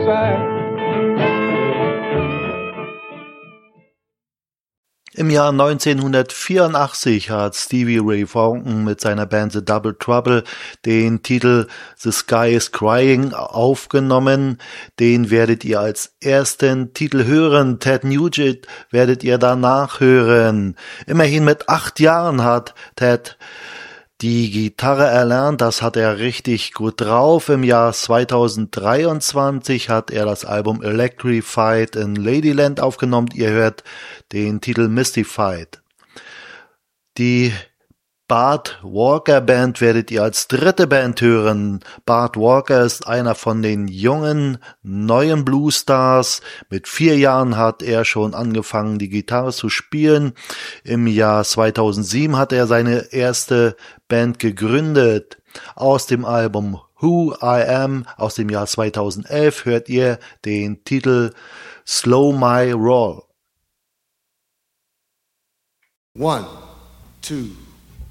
Mystify. Im Jahr 1984 hat Stevie Ray Vaughan mit seiner Band The Double Trouble den Titel The Sky is Crying aufgenommen. Den werdet ihr als ersten Titel hören. Ted Nugent werdet ihr danach hören. Immerhin mit 8 Jahren hat Ted die Gitarre erlernt, das hat er richtig gut drauf. Im Jahr 2023 hat er das Album Electrified in Ladyland aufgenommen. Ihr hört den Titel Mystified. Die Bart Walker Band werdet ihr als dritte Band hören. Bart Walker ist einer von den jungen, neuen Bluesstars. Mit 4 Jahren hat er schon angefangen, die Gitarre zu spielen. Im Jahr 2007 hat er seine erste Band gegründet. Aus dem Album Who I Am aus dem Jahr 2011 hört ihr den Titel Slow My Roll. 1, 2